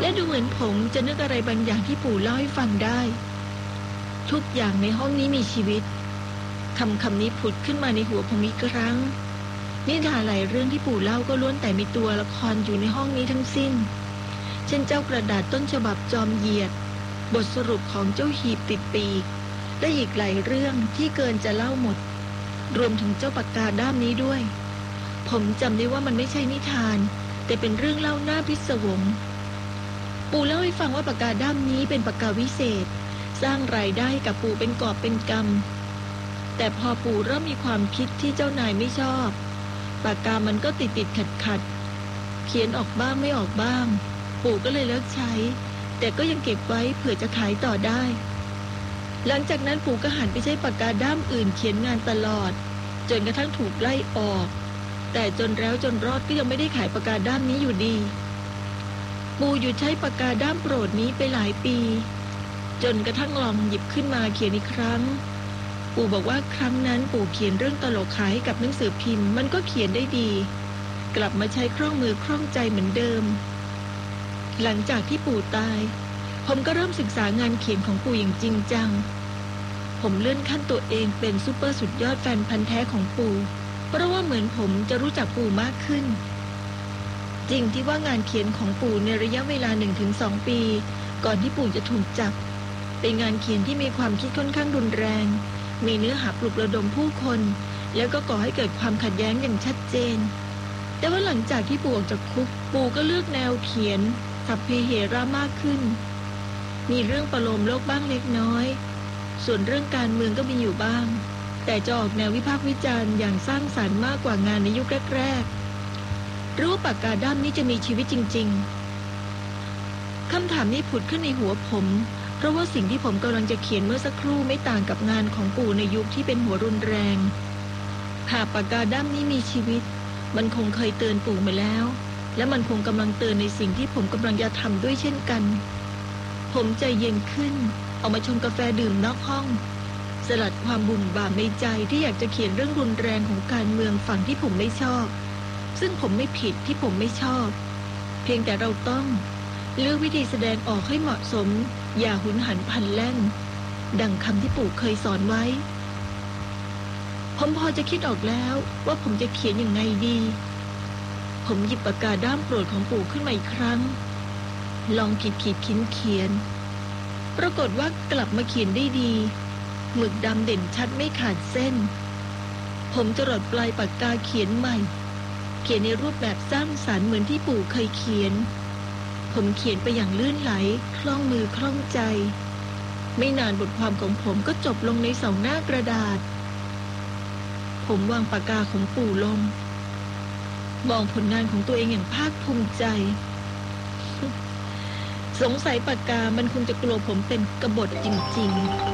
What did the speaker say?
และดูเหมือนผมจะนึกอะไรบางอย่างที่ปู่เล่าให้ฟังได้ทุกอย่างในห้องนี้มีชีวิตคำนี้ผุดขึ้นมาในหัวผมอีกครั้งนิทานหลายเรื่องที่ปู่เล่าก็ล้วนแต่มีตัวละครอยู่ในห้องนี้ทั้งสิ้นเช่นเจ้ากระดาษต้นฉบับจอมเหยียดบทสรุปของเจ้าหีบติดปีกและอีกหลายเรื่องที่เกินจะเล่าหมดรวมถึงเจ้าปากกาด้ามนี้ด้วยผมจำได้ว่ามันไม่ใช่นิทานแต่เป็นเรื่องเล่าหน้าพิศวงปู่เล่าให้ฟังว่าปากกาด้ามนี้เป็นปากกาวิเศษสร้างรายได้กับปู่เป็นกอบเป็นกำแต่พอปู่เริ่มมีความคิดที่เจ้านายไม่ชอบปากกามันก็ติดขัดเขียนออกบ้างไม่ออกบ้างปู่ก็เลยเลิกใช้แต่ก็ยังเก็บไว้เผื่อจะขายต่อได้หลังจากนั้นปู่ก็หันไปใช้ปากกาด้ามอื่นเขียนงานตลอดจนกระทั่งถูกไล่ออกแต่จนแล้วจนรอดก็ยังไม่ได้ขายปากกาด้ามนี้อยู่ดีปู่หยุดใช้ปากกาด้ามโปรดนี้ไปหลายปีจนกระทั่งลองหยิบขึ้นมาเขียนอีกครั้งปู่บอกว่าครั้งนั้นปู่เขียนเรื่องตลกขายให้กับหนังสือพิมพ์มันก็เขียนได้ดีกลับมาใช้เครื่องมือคล่องใจเหมือนเดิมหลังจากที่ปู่ตายผมก็เริ่มศึกษางานเขียนของปู่อย่างจริงจังผมเลื่อนขั้นตัวเองเป็นซุปเปอร์สุดยอดแฟนพันธุ์แท้ของปู่เพราะว่าเหมือนผมจะรู้จักปู่มากขึ้นจริงที่ว่างานเขียนของปู่ในระยะเวลา 1-2 ปีก่อนที่ปู่จะถูกจับเป็นงานเขียนที่มีความคิดค่อนข้างรุนแรงมีเนื้อหาปลุกระดมผู้คนแล้วก็ก่อให้เกิดความขัดแย้งอย่างชัดเจนแต่ว่าหลังจากที่ปู่ออกจากคุกปู่ก็เลือกแนวเขียนสัพเพเหระมากขึ้นมีเรื่องประโลมโลกบ้างเล็กน้อยส่วนเรื่องการเมืองก็มีอยู่บ้างแต่จะออกแนววิพากษ์วิจารณ์อย่างสร้างสรรค์มากกว่างานในยุคแรกๆรู้ปากกาด้ามนี้จะมีชีวิตจริงๆคำถามนี้ผุดขึ้นในหัวผมเพราะว่าสิ่งที่ผมกำลังจะเขียนเมื่อสักครู่ไม่ต่างกับงานของปู่ในยุคที่เป็นหัวรุนแรงหากปากกาด้ามนี้มีชีวิตมันคงเคยเตือนปู่มาแล้วและมันคงกำลังเตือนในสิ่งที่ผมกำลังจะทำด้วยเช่นกันผมใจเย็นขึ้นออกมาชงกาแฟดื่มนอกห้องสลัดความบุ่มบ่ามในใจที่อยากจะเขียนเรื่องรุนแรงของการเมืองฝั่งที่ผมไม่ชอบซึ่งผมไม่ผิดที่ผมไม่ชอบเพียงแต่เราต้องเลือกวิธีแสดงออกให้เหมาะสมอย่าหุนหันพลันแล่นดังคำที่ปู่เคยสอนไว้ผมพอจะคิดออกแล้วว่าผมจะเขียนอย่างไงดีผมหยิบปากกาด้ามโปรดของปู่ขึ้นมาอีกครั้งลองขีดเขียนปรากฏว่ากลับมาเขียนได้ดีหมึกดำเด่นชัดไม่ขาดเส้นผมจรดปลายปากกาเขียนใหม่เขียนในรูปแบบสร้างสรรค์เหมือนที่ปู่เคยเขียนผมเขียนไปอย่างลื่นไหลคล่องมือคล่องใจไม่นานบทความของผมก็จบลงใน2 หน้ากระดาษผมวางปากกาของปู่ลงมองผลงานของตัวเองอย่างภาคภูมิใจสงสัยปากกามันคงจะกลัวผมเป็นกบฏจริงๆ